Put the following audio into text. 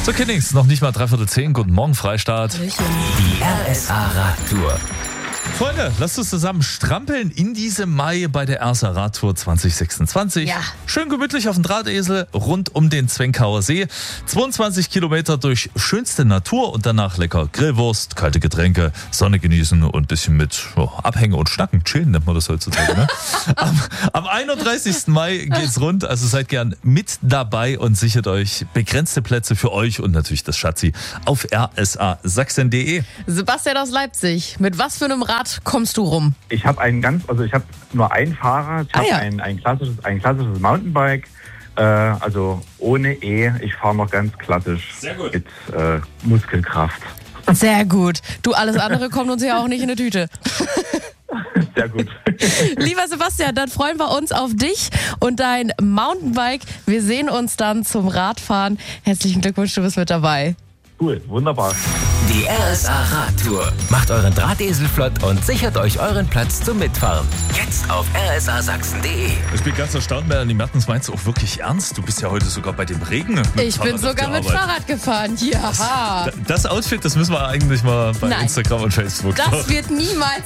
So, Kiddings, noch nicht mal 9:45. Guten Morgen, Freistaat. Die RSA Radtour. Freunde, lasst uns zusammen strampeln in diesem Mai bei der RSA Radtour 2026. Ja. Schön gemütlich auf dem Drahtesel rund um den Zwenkauer See. 22 Kilometer durch schönste Natur und danach lecker Grillwurst, kalte Getränke, Sonne genießen und ein bisschen mit Abhängen und Schnacken. Chillen nennt man das heutzutage, ne? Am 31. Mai geht's rund, also seid gern mit dabei und sichert euch begrenzte Plätze für euch und natürlich das Schatzi auf rsasachsen.de. Sebastian aus Leipzig, mit was für einem Rad kommst du rum? Ich habe nur ein Fahrrad. Ich habe ein klassisches Mountainbike, also ohne E. Ich fahre noch ganz klassisch. Sehr gut. Mit Muskelkraft. Sehr gut. Du, alles andere kommt uns ja auch nicht in eine Tüte. Sehr gut. Lieber Sebastian, dann freuen wir uns auf dich und dein Mountainbike. Wir sehen uns dann zum Radfahren. Herzlichen Glückwunsch, du bist mit dabei. Cool, wunderbar. Die RSA Radtour. Macht euren Drahtesel flott und sichert euch euren Platz zum Mitfahren. Jetzt auf rsasachsen.de. Ich bin ganz erstaunt, Melanie Mertens, meinst du auch wirklich ernst? Du bist ja heute sogar bei dem Regen mit Ich Fahrrad bin sogar auf mit die Arbeit. Fahrrad gefahren. Ja. Das Outfit, das müssen wir eigentlich mal bei Nein. Instagram und Facebook Das wird niemals